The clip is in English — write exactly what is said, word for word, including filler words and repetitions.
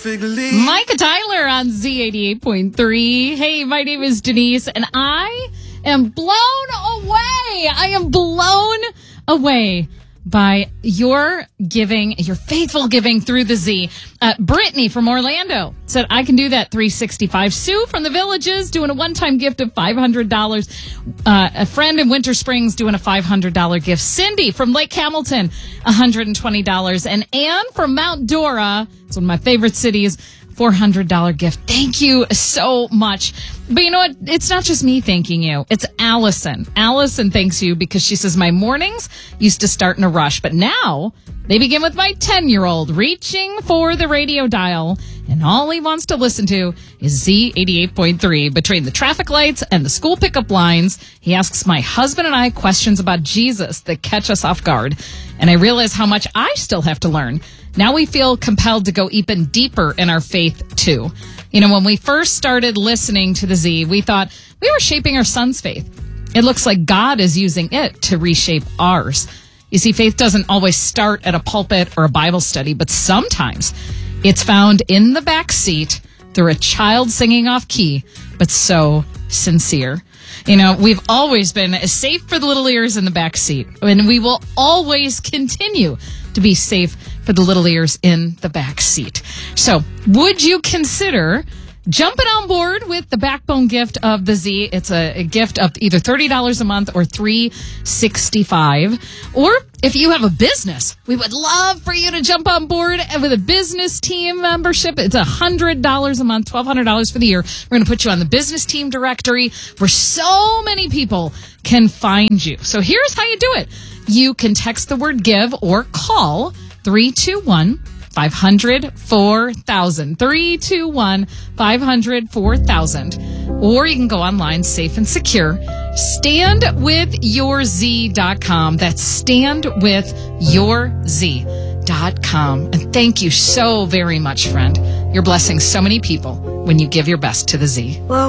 perfectly. Micah Tyler on Z eighty-eight point three. Hey, my name is Denise, and I am blown away. I am blown away by your giving, your faithful giving through the Z. Uh, Brittany from Orlando said, I can do that three sixty-five. Sue from the Villages doing a one-time gift of five hundred dollars. Uh, a friend in Winter Springs doing a five hundred dollars gift. Cindy from Lake Hamilton, one hundred twenty dollars. And Ann from Mount Dora, it's one of my favorite cities, four hundred dollars gift. Thank you so much. But you know what? It's not just me thanking you. It's Allison. Allison thanks you because she says, my mornings used to start in a rush, but now they begin with my ten-year-old reaching for the radio dial, and all he wants to listen to is Z eighty-eight point three. Between the traffic lights and the school pickup lines, he asks my husband and I questions about Jesus that catch us off guard, and I realize how much I still have to learn. Now we feel compelled to go even deeper in our faith, too. You know, when we first started listening to the Z, we thought we were shaping our son's faith. It looks like God is using it to reshape ours. You see, faith doesn't always start at a pulpit or a Bible study, but sometimes it's found in the back seat through a child singing off key, but so sincere. You know, we've always been safe for the little ears in the back seat, and we will always continue to be safe for the little ears in the back seat. So, would you consider jumping on board with the backbone gift of the Z? It's a, a gift of either thirty dollars a month or three sixty-five. Or if you have a business, we would love for you to jump on board with a business team membership. It's one hundred dollars a month, twelve hundred dollars for the year. We're going to put you on the business team directory where so many people can find you. So here's how you do it. You can text the word give or call three two one, five hundred, four thousand. three two one, five hundred, four thousand. Or you can go online, safe and secure. stand with your z dot com. That's stand with your z dot com. And thank you so very much, friend. You're blessing so many people when you give your best to the Z. Well,